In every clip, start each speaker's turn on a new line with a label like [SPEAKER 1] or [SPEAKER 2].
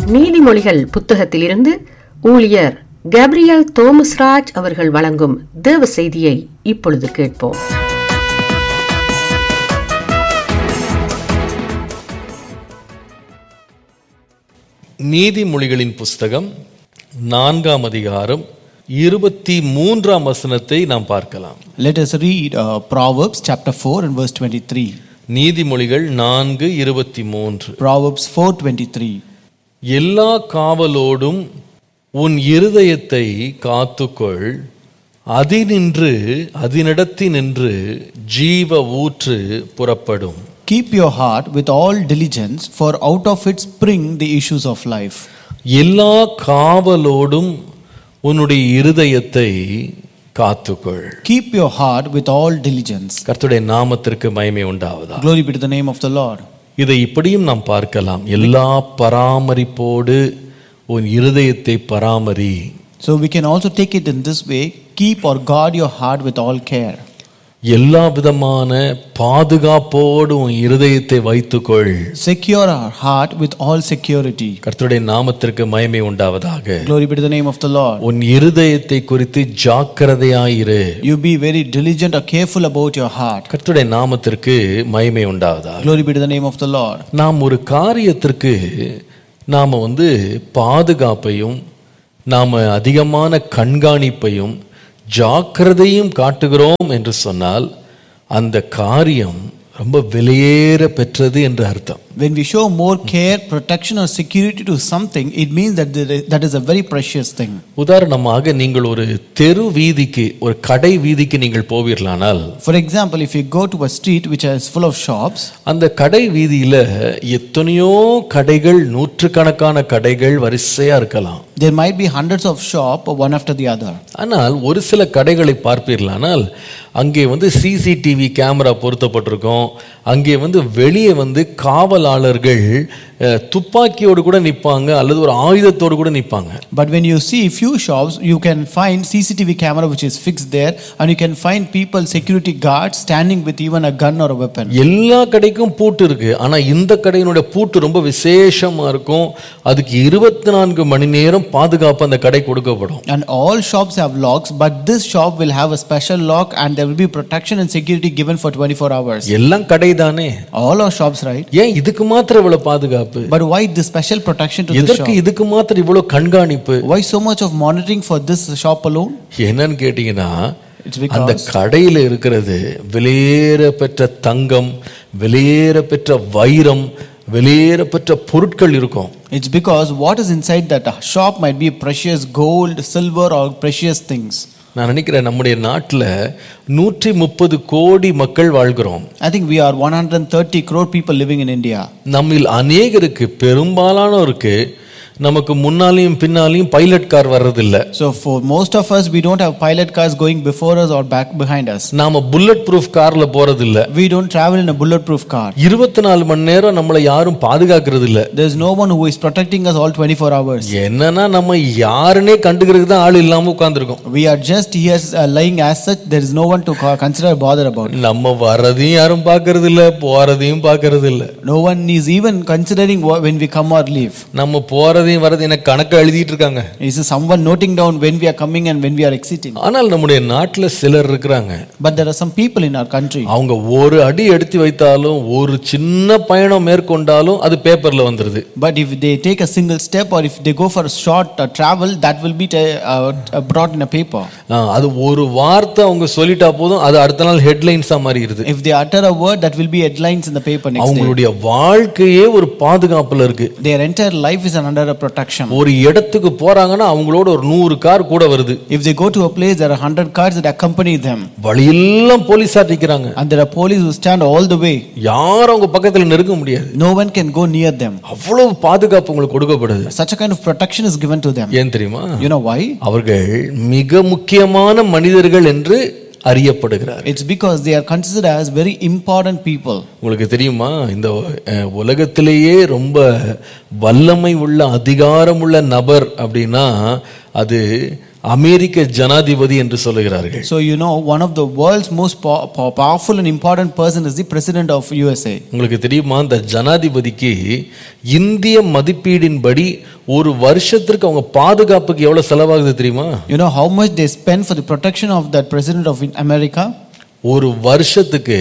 [SPEAKER 1] நீதிமொழிகள் புத்தகத்திலிருந்து ஊழியர் கேப்ரியல் தோமஸ்ராஜ் அவர்கள் வழங்கும் தேவ செய்தியை இப்பொழுது கேட்போம்.
[SPEAKER 2] நீதிமொழிகளின் புஸ்தகம் 4ஆம் அதிகாரம் 23ஆம் வசனத்தை நாம் பார்க்கலாம்.
[SPEAKER 3] Let us read Proverbs chapter 4 and verse 23.
[SPEAKER 2] நீதிமொழிகள் 4:23.
[SPEAKER 3] Proverbs 4:23.
[SPEAKER 2] எல்லா காவலோடும் உன் இருதயத்தை காத்துக்கொள், அதனிடத்தினின்று ஜீவ ஊற்று புறப்படும்.
[SPEAKER 3] Keep your heart with all diligence, for out of it spring the issues of life.
[SPEAKER 2] எல்லா காவலோடும் உன்னுடைய இருதயத்தை காத்துக்கொள்.
[SPEAKER 3] Keep your heart with all diligence.
[SPEAKER 2] கர்த்தருடைய நாமத்திற்கு மகிமை உண்டாவதாக.
[SPEAKER 3] Glory be to the name of the Lord.
[SPEAKER 2] இதை இப்படியும் நாம் பார்க்கலாம். எல்லா பராமரிப்போடு உன் இருதயத்தை பராமரி.
[SPEAKER 3] So we can also take it in this way: keep or guard your heart with all care.
[SPEAKER 2] எல்லா விதமான பாதுகாப்போடு உன் இருதயத்தை வைத்துக்கொள்.
[SPEAKER 3] Secure our heart with all security.
[SPEAKER 2] கர்த்தருடைய நாமத்திற்கு மகிமை உண்டாவதாக.
[SPEAKER 3] Glory be to the name of the Lord.
[SPEAKER 2] உன் இருதயத்தை குறித்து ஜாக்கிரதையாயிரு.
[SPEAKER 3] You be very diligent or careful about your heart.
[SPEAKER 2] கர்த்தருடைய நாமத்திற்கு மகிமை உண்டாவதாக.
[SPEAKER 3] Glory be to the name of the Lord.
[SPEAKER 2] நாம் ஒரு காரியத்திற்கு நாம பாதுகாப்பையும் நாம அதிகமான கண்காணிப்பையும் ஜாக்கிரதையும் காட்டுகிறோம் என்று சொன்னால் அந்த காரியம் ரொம்ப விலையேற பெற்றது என்று அர்த்தம்.
[SPEAKER 3] When we show more care, protection or security to something, it means that is a very precious thing.
[SPEAKER 2] உதாரணமாக நீங்கள் ஒரு தெரு வீதிக்கு, ஒரு கடை வீதிக்கு நீங்கள் போவீர்களானால்,
[SPEAKER 3] for example, if you go to a street which is full of shops,
[SPEAKER 2] அந்த கடை வீதியில எத்தனையோ கடைகள், நூற்றுக்கணக்கான கடைகள் வரிசையா இருக்கலாம்.
[SPEAKER 3] There might be hundreds of shops one after the other.
[SPEAKER 2] ஆனால் ஒரு சில கடைகளை பார்ப்பீர்களானால் அங்கே சிசிடிவி கேமரா பொருத்தப்பட்டிருக்கும். அங்கே வெளியே காவலாளர்கள் துப்பாக்கியோடு கூட நிற்பாங்க, அல்லது ஒரு ஆயுதத்தோடு கூட நிற்பாங்க.
[SPEAKER 3] But when you see few shops, you can find CCTV camera which is fixed there, and you can find people, security guards standing with even a gun or a weapon.
[SPEAKER 2] எல்லா கடைக்கும் பூட்டு இருக்கு. ஆனா இந்த கடையினுடைய பூட்டு ரொம்ப விசேஷமா இருக்கும். அதுக்கு 24 மணி நேரம் பாதுகாப்பு அந்த கடை கொடுக்கப்படும்.
[SPEAKER 3] And all shops have locks, but this shop will have a special lock, and there will be protection and security given for 24 hours.
[SPEAKER 2] எல்லாம் கடை தானே.
[SPEAKER 3] All are shops, right?
[SPEAKER 2] ஏன் இதுக்கு மாத்திரம் இவ்வளவு பாதுகாப்பு?
[SPEAKER 3] But why this special protection to this shop?
[SPEAKER 2] எதற்கு இதுக்கு மாத்திரம் இவ்வளவு கண்காணிப்பு?
[SPEAKER 3] Why so much of monitoring for this shop alone?
[SPEAKER 2] என்னன்னு கேட்டீங்கன்னா,
[SPEAKER 3] It's because
[SPEAKER 2] அந்த கடையில இருக்கிறது விலையேற பெற்ற தங்கம், விலையேற பெற்ற வைரம், விலையேற பெற்ற பொருட்கள் இருக்கும்.
[SPEAKER 3] It's because what is inside that shop might be precious gold, silver or precious things.
[SPEAKER 2] நான் நினைக்கிறேன் நம்முடைய நாட்டில் 130 கோடி மக்கள் வாழ்கிறோம்.
[SPEAKER 3] I think we are 130 crore people living in India.
[SPEAKER 2] நம்மில் அநேகருக்கு, பெரும்பாலானோருக்கு நமக்கு முன்னாலையும் பின்னாலையும் பைலட் கார் வர்றதில்லை.
[SPEAKER 3] So for most of us, we don't have pilot cars going before us or back behind us.
[SPEAKER 2] நாம புல்லட் ப்ரூஃப் கார்ல போறதில்லை.
[SPEAKER 3] We don't travel in a bulletproof car.
[SPEAKER 2] 24 மணி நேரம் நம்மளை யாரும் பாதுகாக்கிறது இல்லை.
[SPEAKER 3] There's no one who is protecting us all 24 hours.
[SPEAKER 2] என்னன்னா நம்ம யாருன்னே கண்டுக்கிறதுக்கு தான் ஆள் இல்லாம உட்கார்ந்துருக்கோம்.
[SPEAKER 3] We are just here lying as such. There is no one to consider or bother about.
[SPEAKER 2] நம்ம வர்றதையும் யாரும் பார்க்கறது இல்லை, போறதையும் பார்க்கறது இல்லை.
[SPEAKER 3] No one is even considering when we come or leave.
[SPEAKER 2] நம்ம போறதையும் வரது எனக்கு கணக்கு எழுதிட்டு இருக்காங்க.
[SPEAKER 3] Is someone noting down when we are coming and when we are exiting?
[SPEAKER 2] ஆனால் நம்முடைய நாட்டில் சிலர் இருக்கிறாங்க.
[SPEAKER 3] But there are some people in our country.
[SPEAKER 2] அவங்க ஒரு அடி எடுத்து வைத்தாலும், ஒரு சின்ன பயணம் மேற்கொண்டாலும் அது பேப்பர்ல வந்துருது.
[SPEAKER 3] But if they take a single step or if they go for a short travel, that will be brought in a paper.
[SPEAKER 2] அது ஒரு வார்த்தை அவங்க சொல்லிட்டா போதும், அது அடுத்த நாள் ஹெட்லைன்ஸா மாறிடுது.
[SPEAKER 3] If they utter a word, that will be headlines in the paper next day.
[SPEAKER 2] அவங்களுடைய வாழ்க்கையே ஒரு பாதுகாப்புல இருக்கு.
[SPEAKER 3] Their entire life is under a protection.
[SPEAKER 2] ஒரு இடத்துக்கு போறாங்கன்னா அவங்களோட ஒரு 100 கார் கூட வருது.
[SPEAKER 3] If they go to a place, there are 100 cars that accompany them.
[SPEAKER 2] வழியெல்லாம் போலீஸார் நிக்கறாங்க.
[SPEAKER 3] And there are police who stand all the way.
[SPEAKER 2] யாரும் அவங்க பக்கத்துல நெருங்க முடியாது.
[SPEAKER 3] No one can go near them.
[SPEAKER 2] அவ்வளவு பாதுகாப்பு உங்களுக்கு கொடுக்கப்படுது.
[SPEAKER 3] Such a kind of protection is given to them.
[SPEAKER 2] ஏன் தெரியுமா?
[SPEAKER 3] You know why?
[SPEAKER 2] அவர்கள் மிக முக்கியமான மனிதர்கள் என்று அறியப்படுகிறார்.
[SPEAKER 3] It's because they are considered as very important people.
[SPEAKER 2] உங்களுக்கு தெரியுமா, இந்த உலகத்திலேயே ரொம்ப வல்லமை உள்ள, அதிகாரம் உள்ள நபர் அப்படின்னா அது அமெரிக்க ஜனாதிபதி என்று சொல்லுகிறார்கள்.
[SPEAKER 3] So you know, one of the world's most powerful and important person is the president of USA.
[SPEAKER 2] உங்களுக்கு தெரியுமா, அந்த ஜனாதிபதிக்கு இந்திய மதிப்பீடின்படி ஒரு வருஷத்திற்கு அவங்க பாதுகாப்புக்கு எவ்வளவு செலவாகுது தெரியுமா?
[SPEAKER 3] You know how much they spend for the protection of that president of America?
[SPEAKER 2] ஒரு வருஷத்துக்கு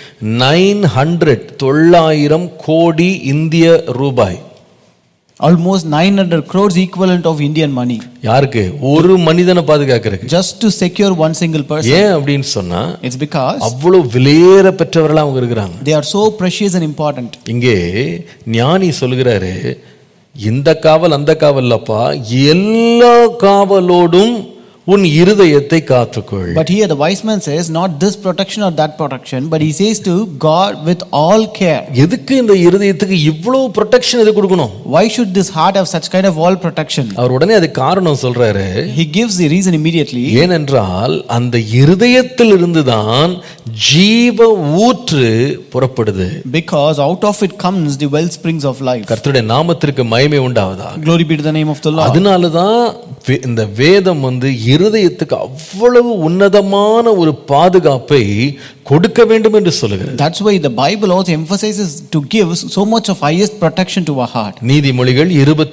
[SPEAKER 2] 900 கோடி இந்திய ரூபாய்.
[SPEAKER 3] Almost 900 crores equivalent of Indian money.
[SPEAKER 2] யாருக்கு? ஒரு மனிதனை பாதுகாக்கிறதுக்கு.
[SPEAKER 3] Just to secure one single person.
[SPEAKER 2] ஏன் அப்படின்னு சொன்னா,
[SPEAKER 3] it's because
[SPEAKER 2] அவ்வளவு விலையேற பெற்றவர்களா அவங்க இருக்கிறாங்க.
[SPEAKER 3] They are so precious and important.
[SPEAKER 2] இங்கே ஞானி சொல்கிறாரு, இந்த காவல் அந்த காவல்லப்பா, எல்லா காவலோடும் உன் இருதயத்தை காத்துக்கொள்.
[SPEAKER 3] But here the wise man says not this protection or that protection, but he says to God with all care.
[SPEAKER 2] எதுக்கு இந்த இருதயத்துக்கு இவ்வளவு ப்ரொடெக்ஷன் எது கொடுக்கணும்?
[SPEAKER 3] Why should this heart have such kind of all protection?
[SPEAKER 2] அவர் உடனே அது காரணம் சொல்றாரு.
[SPEAKER 3] He gives the reason immediately.
[SPEAKER 2] ஏனென்றால் அந்த இருதயத்தில் இருந்துதான் ஜீவ ஊற்று புறப்படுது.
[SPEAKER 3] Because out of it comes the well springs of life.
[SPEAKER 2] கர்த்தருடைய நாமத்திற்கு மகிமை உண்டாவதாக.
[SPEAKER 3] Glory be to the name of the Lord.
[SPEAKER 2] அதனால தான் இந்த வேதம் இருதயத்துக்கு அவ்வளவு உன்னதமான ஒரு பாதுகாப்பை கொடுக்க வேண்டும் என்று சொல்லுகிறது.
[SPEAKER 3] That's why the Bible also emphasizes to give so much of highest protection to our heart.
[SPEAKER 2] நீதிமொழிகள்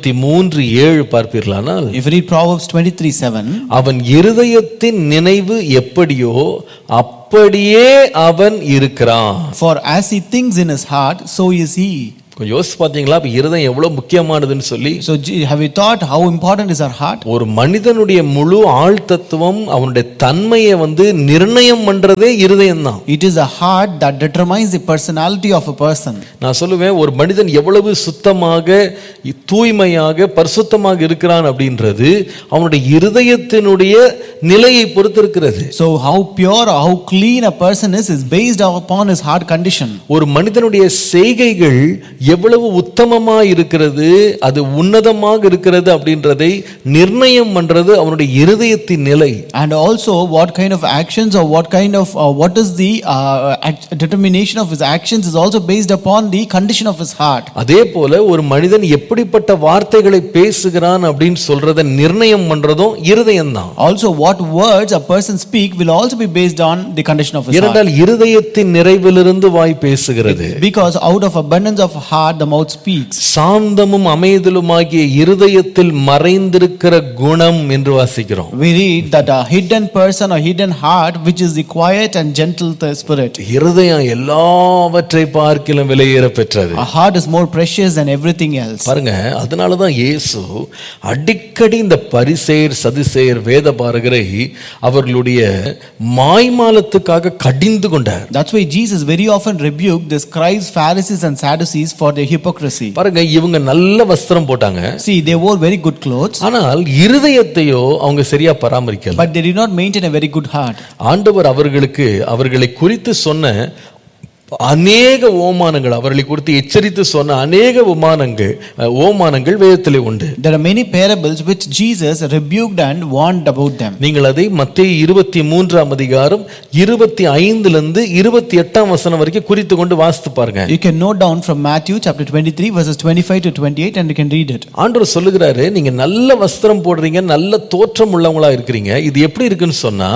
[SPEAKER 2] 23:7 பார்ப்பீர்களானால்,
[SPEAKER 3] if you read Proverbs 23:7,
[SPEAKER 2] அவன் இருதயத்தின் நினைவு எப்படியோ அப்படியே அவன் இருக்கிறான்.
[SPEAKER 3] For as he thinks in his heart, so is he.
[SPEAKER 2] கொஞ்சம் யோசிச்சு பாத்தீங்களா இருதயம் எவ்வளவு முக்கியமானதுன்னு சொல்லி?
[SPEAKER 3] So have you thought how important is our heart?
[SPEAKER 2] ஒரு மனிதனுடைய முழு ஆள் தத்துவம் அவனுடைய தன்மையை நிர்ணயம் பண்றதே இருதயம் தான்.
[SPEAKER 3] It is a heart that determines the personality of a person.
[SPEAKER 2] நான் சொல்லுவேன், ஒரு மனிதன் எவ்வளவு சுத்தமாக தூய்மையாக பரிசுத்தமாக இருக்கிறான் அப்படின்றது அவனுடைய இருதயத்தினுடைய நிலையை பொறுத்து இருக்கிறது.
[SPEAKER 3] So how pure or how clean a person is based upon his heart condition.
[SPEAKER 2] ஒரு மனிதனுடைய செய்கைகள் எவ்வளவு உத்தமமா இருக்கிறது, அது உன்னதமாக இருக்கிறது அப்படின்றதை நிர்ணயம் பண்றது அவனுடைய இருதயத்தின் நிலை.
[SPEAKER 3] And also what kind of actions or what kind of what is the determination of his actions is also based upon the condition of his heart.
[SPEAKER 2] அதே போல ஒரு மனிதன் எப்படிப்பட்ட வார்த்தைகளை பேசுகிறான் அப்படின்னு சொல்றத நிர்ணயம் பண்றதும் இருதயம் தான்.
[SPEAKER 3] Also what words a person speak will also be based on the condition of his heart.
[SPEAKER 2] ஏனென்றால் இருதயத்தின் நிறைவிலிருந்து வாய் பேசுகிறது.
[SPEAKER 3] Because out of abundance of heart the mouth speaks.
[SPEAKER 2] சாந்தமும் அமைதலுமாகிய இருதயத்தில் மறைந்திருக்கிற குணம் என்று வாசிக்கிறோம்.
[SPEAKER 3] We read that a hidden person or hidden heart which is the quiet and gentle spirit.
[SPEAKER 2] இருதயம் எல்லாவற்றை பார்க்கிலும் விலையேற பெற்றது.
[SPEAKER 3] A heart is more precious than everything else.
[SPEAKER 2] பாருங்க, அதனால தான் இயேசு அடிக்கடி இந்த பரிசேயர் சதுசேயர் வேதபாரகரை அவர்களுடைய மாய்மாலத்துக்காக கடிந்து கொண்டார்.
[SPEAKER 3] That's why Jesus very often rebuked the scribes, Pharisees and Sadducees for their hypocrisy.
[SPEAKER 2] பாருங்க, இவங்க நல்ல வஸ்திரம் போட்டாங்க.
[SPEAKER 3] See, they wore very good clothes.
[SPEAKER 2] ஆனால் இருதயத்தையோ அவங்க சரியா பராமரிக்கல.
[SPEAKER 3] But they did not maintain a very good heart.
[SPEAKER 2] ஆண்டவர் அவர்களை குறித்து சொன்ன அநேக ஓமானங்கள், அவர்களை குறித்து எச்சரித்து சொன்ன அநேக ஓமானங்கள் வேதத்திலே உண்டு.
[SPEAKER 3] There are many parables which Jesus rebuked and warned about them.
[SPEAKER 2] நீங்கள் அதை மத்தேயு 23:25 28 வரைக்கும் குறித்து கொண்டு வாசித்து பாருங்க.
[SPEAKER 3] You can note down from Matthew chapter 23 verses 25 to 28 and you can read it.
[SPEAKER 2] ஆண்டவர் சொல்லுகிறாரு, நீங்க நல்ல வஸ்திரம் போடுறீங்க, நல்ல தோற்றம் உள்ளவங்களா இருக்கிறீங்க. இது எப்படி இருக்குன்னு சொன்னா,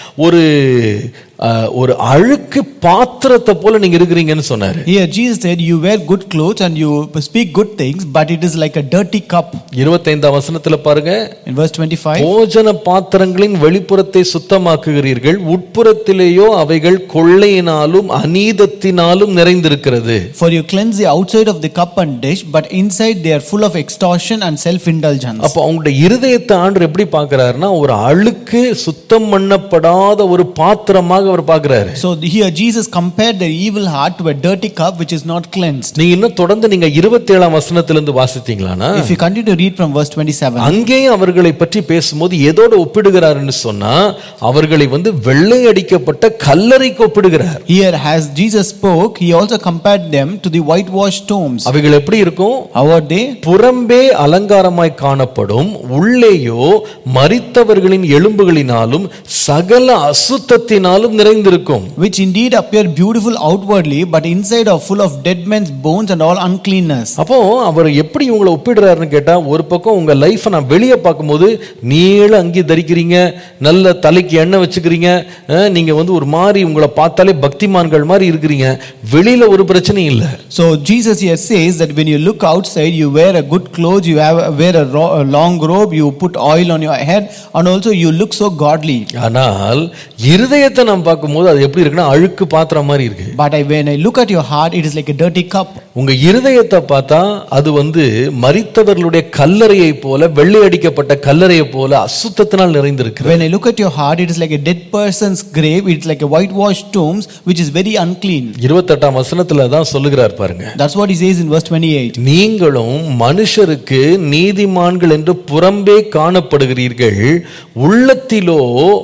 [SPEAKER 2] ஒரு அழுக்கு பாத்திரத்தை போல நீங்க இருக்கிறீங்கன்னு சொன்னாரு.
[SPEAKER 3] Here Jesus said you wear good clothes and you speak good things, but it is like a dirty cup.
[SPEAKER 2] 25 பாருங்க.
[SPEAKER 3] In verse 25,
[SPEAKER 2] போஜன பாத்திரங்களின் வெளிப்புறத்தை சுத்தமாக்குகிறீர்கள், உட்புறத்திலேயோ அவைகள் கொள்ளையினாலும் அநீதத்தினாலும் நிறைந்திருக்கிறது.
[SPEAKER 3] For you cleanse the outside of the cup and dish, but inside they are full of extortion and self-indulgence.
[SPEAKER 2] அப்ப அவங்களுடைய இருதயத்தை ஆண்டவர் எப்படி பார்க்கறாருன்னா, ஒரு அழுக்கு சுத்தம் பண்ணப்படாத ஒரு பாத்திரமாக அவர் பார்க்கறாரு.
[SPEAKER 3] So here Jesus compared their evil heart to a dirty cup which is not cleansed.
[SPEAKER 2] நீங்க இன்னும் தொடர்ந்து 27 வாசித்தீங்களானா,
[SPEAKER 3] if you continue to read from verse 27,
[SPEAKER 2] அங்கே அவர்களை பற்றி பேசும்போது எதோட ஒப்பிடுகிறார்னு சொன்னா, அவர்களை வெள்ளை அடிக்கப்பட்ட கல்லறைக்கு ஒப்பிடுகிறார்.
[SPEAKER 3] Here as Jesus spoke, he also compared them to the whitewashed tombs.
[SPEAKER 2] அவைகள் எப்படி இருக்கும்?
[SPEAKER 3] How are they?
[SPEAKER 2] புறம்பே அலங்காரமாய் காணப்படும், உள்ளேயோ மரித்தவர்களின் எலும்புகளினாலும் சகல அசுத்தத்தினாலும் நிறைந்திருக்கும்.
[SPEAKER 3] which indeed appear beautiful outwardly, but inside are full of dead men's bones and all uncleanness.
[SPEAKER 2] அப்போ அவர் எப்படி உங்களை ஒப்பிடுறாருன்னு கேட்டா, ஒரு பக்கம் உங்க லைஃபை நான் வெளியே பார்க்கும்போது நீள அங்கி தரிக்கிறீங்க, நல்ல தலைக்கு எண்ணெய் வச்சுக்கிறீங்க, நீங்க வந்து ஒரு மாதிரி உங்களை பார்த்தாலே பக்திமான்கள் மாதிரி இருக்கிறீங்க, வெளியில ஒரு பிரச்சனையும் இல்லை.
[SPEAKER 3] So Jesus here says that when you look outside, you wear a good clothes, you wear a long robe, you put oil on your head, and also you look so godly.
[SPEAKER 2] ஆனால் இருதயத்தை நாம் பார்க்கும்போது அது எப்படி இருக்குன்னா அழுக்கு பாத்திரம் மாதிரி இருக்கு.
[SPEAKER 3] But when I look at your heart, it is like a dirty cup.
[SPEAKER 2] உங்க இருதயத்தை பார்த்தா அது வந்து மரித்தவர்களுடைய கல்லறையை போல, வெள்ளை அடிக்கப்பட்ட கல்லறையை போல அசுத்தத்தினால் நிறைந்திருக்கு.
[SPEAKER 3] When I look at your heart, it is like a dead person's grave. It's like a whitewashed tombs which is very unclean.
[SPEAKER 2] 28ஆம் வசனத்துல தான் சொல்லுகிறார் பாருங்க.
[SPEAKER 3] That's what he says in verse 28.
[SPEAKER 2] நீங்களும் மனுஷருக்கு நீதிமான்கள் என்று புறம்பே காணப்படுகிறீர்கள், உள்ளத்திலோ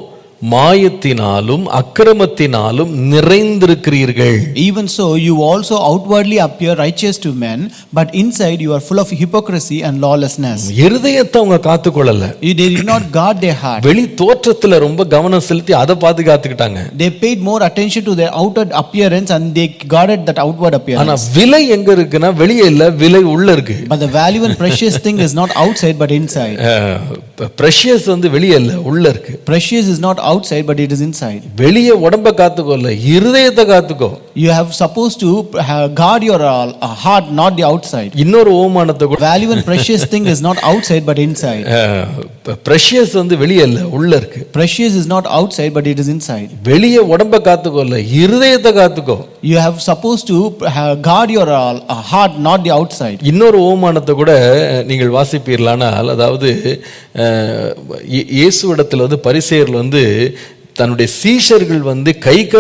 [SPEAKER 2] மாயத்தினாலும் அக்கிரமத்தினாலும் நிறைந்திருக்கிறீர்கள்.
[SPEAKER 3] Even so, you also outwardly appear righteous to men, but inside you are full of hypocrisy and lawlessness.
[SPEAKER 2] இருதயத்தை அவங்க காத்துக்கொள்ளல.
[SPEAKER 3] They did not guard their heart.
[SPEAKER 2] வெளி தோற்றத்துல ரொம்ப கவனம் செலுத்தி அதை பாதுகாத்துக்கிட்டாங்க.
[SPEAKER 3] They paid more attention to their outer appearance and they guarded that outward
[SPEAKER 2] ஆனா
[SPEAKER 3] appearance.
[SPEAKER 2] விலை எங்க இருக்குன்னா வெளியே இல்ல, விலை உள்ள இருக்கு.
[SPEAKER 3] But the value and precious thing is not outside but inside.
[SPEAKER 2] precious வந்து வெளியே இல்ல, உள்ள இருக்கு.
[SPEAKER 3] Precious is not outside but it is inside.
[SPEAKER 2] வெளியே உடம்ப காத்துக்கொள்ள, இருதயத்தை காத்துக்கோ.
[SPEAKER 3] You have supposed to guard your heart, not the outside.
[SPEAKER 2] இன்னொரு ஓமானத்தை கூட,
[SPEAKER 3] Value and precious thing is not outside but inside.
[SPEAKER 2] precious வந்து வெளியே இல்ல, உள்ள இருக்கு.
[SPEAKER 3] Precious is not outside but it is inside.
[SPEAKER 2] வெளியே உடம்ப காத்துக்கொள்ள, இருதயத்தை காத்துக்கோ.
[SPEAKER 3] You have supposed to guard your heart, not the outside.
[SPEAKER 2] இன்னொரு ஓமானத்தை கூட நீங்கள் வாசிப்பீர்களானால், அதாவது இயேசுவிடத்தில் வந்து பரிசேயர்கள் வந்து தன்னுடைய சீஷர்கள் வந்து கை